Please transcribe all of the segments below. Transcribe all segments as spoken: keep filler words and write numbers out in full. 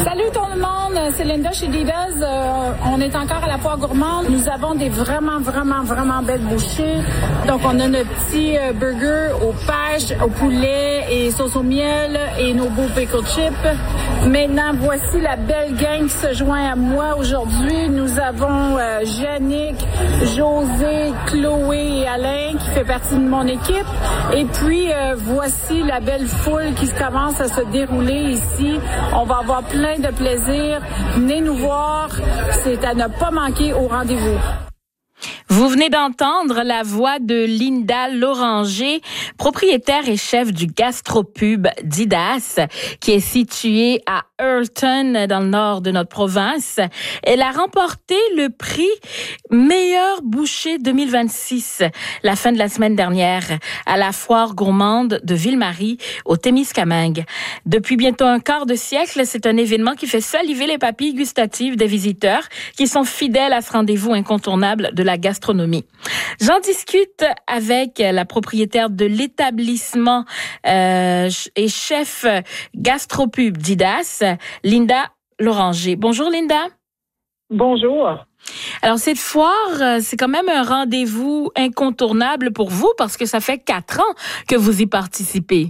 Salut tout le monde, c'est Linda chez Divas. Euh, on est encore à la foire gourmande. Nous avons des vraiment, vraiment, vraiment belles bouchées. Donc, on a notre petit euh, burger aux pêches, au poulet et sauce au miel et nos beaux pickle chips. Maintenant, voici la belle gang qui se joint à moi aujourd'hui. Nous avons euh, Yannick, José, Chloé et Alain qui fait partie de mon équipe. Et puis, euh, voici la belle foule qui commence à se dérouler ici. On va avoir plein de plaisir. Venez nous voir. C'est à ne pas manquer au rendez-vous. Vous venez d'entendre la voix de Linda Loranger, propriétaire et chef du gastropub Didas, qui est situé à Earlton, dans le nord de notre province. Elle a remporté le prix Meilleur boucher deux mille vingt-six, la fin de la semaine dernière, à la foire gourmande de Ville-Marie, au Témiscamingue. Depuis bientôt un quart de siècle, c'est un événement qui fait saliver les papilles gustatives des visiteurs qui sont fidèles à ce rendez-vous incontournable de la gastronomie. J'en discute avec la propriétaire de l'établissement euh, et chef gastropub Didas, Linda Loranger. Bonjour Linda. Bonjour. Alors cette foire, c'est quand même un rendez-vous incontournable pour vous parce que ça fait quatre ans que vous y participez.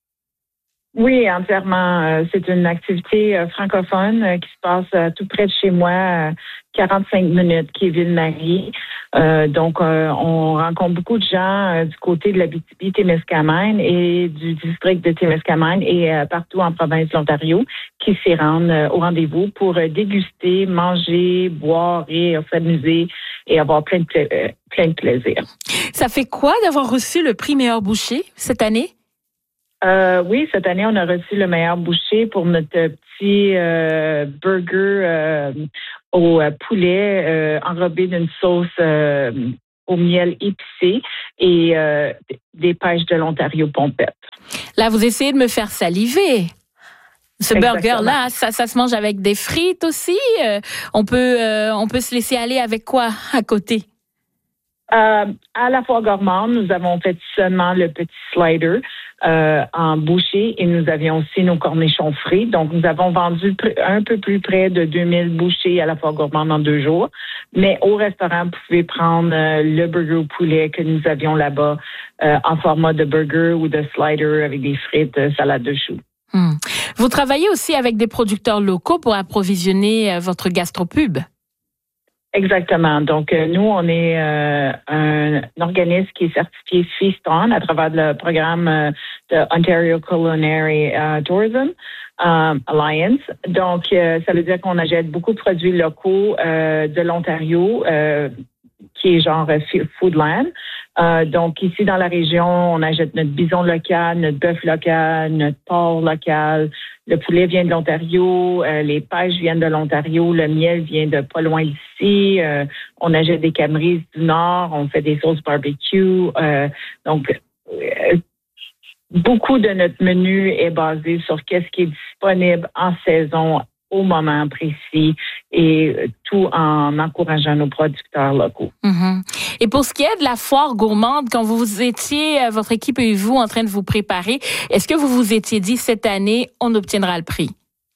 Oui, entièrement. C'est une activité francophone qui se passe tout près de chez moi, quarante-cinq minutes, qui est Ville-Marie. Euh, donc, euh, on rencontre beaucoup de gens euh, du côté de l'Abitibi-Témiscamingue et du district de Témiscamingue et euh, partout en province de l'Ontario qui s'y rendent euh, au rendez-vous pour euh, déguster, manger, boire et euh, s'amuser et avoir plein de, pla- euh, plein de plaisir. Ça fait quoi d'avoir reçu le prix Meilleur boucher cette année? Euh, oui, cette année, on a reçu le meilleur boucher pour notre petit euh, burger euh, au poulet euh, enrobé d'une sauce euh, au miel épicé et euh, des pêches de l'Ontario pompettes. Là, vous essayez de me faire saliver. Ce burger-là, ça, ça se mange avec des frites aussi. Euh, on peut, euh, on peut se laisser aller avec quoi à côté? Euh, à la foire gourmande, nous avons fait seulement le petit slider euh, en bouchée et nous avions aussi nos cornichons frits. Donc, nous avons vendu pr- un peu plus près de deux mille bouchées à la foire gourmande en deux jours. Mais au restaurant, vous pouvez prendre euh, le burger au poulet que nous avions là-bas euh, en format de burger ou de slider avec des frites, euh, salade de choux. Hmm. Vous travaillez aussi avec des producteurs locaux pour approvisionner euh, votre gastropub? Exactement. Donc, euh, nous, on est euh, un, un organisme qui est certifié Feast On à travers le programme euh, de Ontario Culinary uh, Tourism um, Alliance. Donc, euh, ça veut dire qu'on achète beaucoup de produits locaux euh, de l'Ontario, euh, qui est genre Foodland. Euh, donc, ici, dans la région, on achète notre bison local, notre bœuf local, notre porc local. Le poulet vient de l'Ontario, euh, les pêches viennent de l'Ontario, le miel vient de pas loin d'ici. Euh, on achète des camerises du Nord, on fait des sauces barbecue. Euh, donc, euh, beaucoup de notre menu est basé sur qu'est-ce qui est disponible en saison au moment précis et tout en encourageant nos producteurs locaux. Mm-hmm. Et pour ce qui est de la foire gourmande, quand vous étiez, votre équipe et vous, en train de vous préparer, est-ce que vous vous étiez dit cette année, on obtiendra le prix?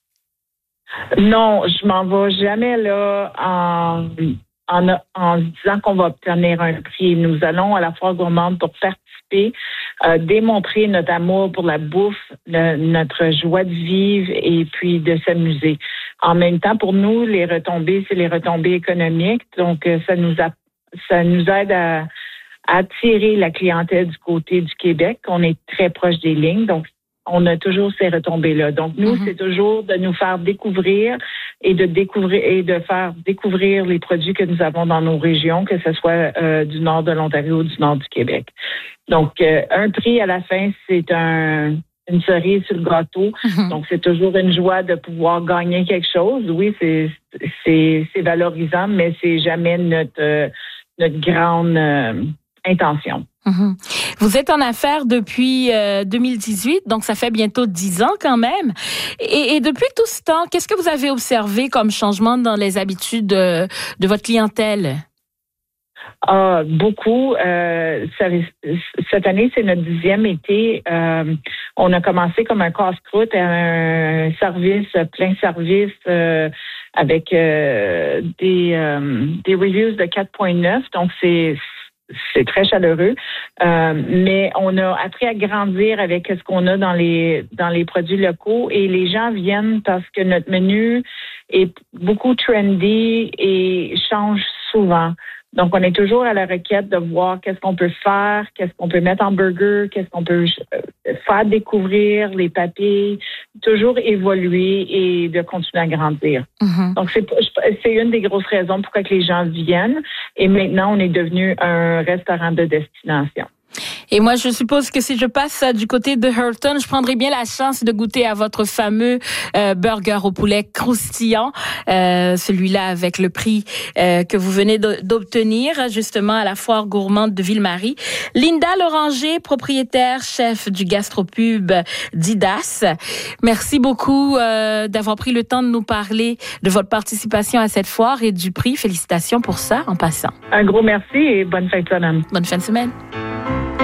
Non, je m'en vais jamais là en, en, en disant qu'on va obtenir un prix. Nous allons à la foire gourmande pour participer, euh, démontrer notre amour pour la bouffe, le, notre joie de vivre et puis de s'amuser. En même temps, pour nous, les retombées, c'est les retombées économiques. Donc, ça nous a, ça nous aide à, à attirer la clientèle du côté du Québec. On est très proche des lignes, donc on a toujours ces retombées-là. Donc, nous, mm-hmm. c'est toujours de nous faire découvrir et de découvrir et de faire découvrir les produits que nous avons dans nos régions, que ce soit euh, du nord de l'Ontario ou du nord du Québec. Donc, euh, un prix à la fin, c'est un une cerise sur le gâteau. Mm-hmm. Donc, c'est toujours une joie de pouvoir gagner quelque chose. Oui, c'est c'est, c'est valorisant, mais c'est jamais notre, euh, notre grande euh, intention. Mm-hmm. Vous êtes en affaires depuis euh, deux mille dix-huit, donc ça fait bientôt dix ans quand même. Et, et depuis tout ce temps, qu'est-ce que vous avez observé comme changement dans les habitudes de, de votre clientèle? Ah, beaucoup. Euh, ça, cette année, c'est notre dixième été. Euh, on a commencé comme un casse-croûte, un service, plein service, euh, avec euh, des, euh, des reviews de quatre virgule neuf. Donc, c'est c'est très chaleureux. Euh, mais on a appris à grandir avec ce qu'on a dans les dans les produits locaux et les gens viennent parce que notre menu est beaucoup trendy et change souvent. Donc, on est toujours à la requête de voir qu'est-ce qu'on peut faire, qu'est-ce qu'on peut mettre en burger, qu'est-ce qu'on peut faire découvrir, les papilles, toujours évoluer et de continuer à grandir. Mm-hmm. Donc, c'est, c'est une des grosses raisons pourquoi que les gens viennent. Et maintenant, on est devenu un restaurant de destination. Et moi, je suppose que si je passe du côté de Hilton, je prendrai bien la chance de goûter à votre fameux euh, burger au poulet croustillant, euh, celui-là avec le prix euh, que vous venez d'obtenir justement à la foire gourmande de Ville-Marie. Linda Loranger, propriétaire, chef du gastropub Didas. Merci beaucoup euh, d'avoir pris le temps de nous parler de votre participation à cette foire et du prix. Félicitations pour ça en passant. Un gros merci et bonne fin de semaine. Bonne fin de semaine.